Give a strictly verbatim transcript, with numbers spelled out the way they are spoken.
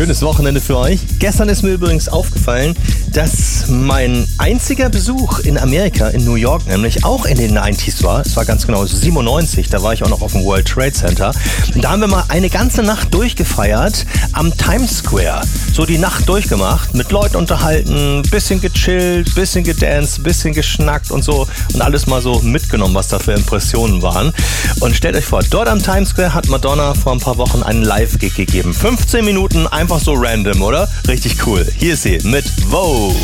schönes Wochenende für euch. Gestern ist mir übrigens aufgefallen, dass mein einziger Besuch in Amerika, in New York nämlich, auch in den neunziger war. Es war ganz genau siebenundneunzig, da war ich auch noch auf dem World Trade Center. Und da haben wir mal eine ganze Nacht durchgefeiert am Times Square. So die Nacht durchgemacht, mit Leuten unterhalten, bisschen gechillt, bisschen gedanced, bisschen geschnackt und so. Und alles mal so mitgenommen, was da für Impressionen waren. Und stellt euch vor, dort am Times Square hat Madonna vor ein paar Wochen einen Live-Gig gegeben. fünfzehn Minuten einfach so random, oder? Richtig cool. Hier ist sie mit Vogue.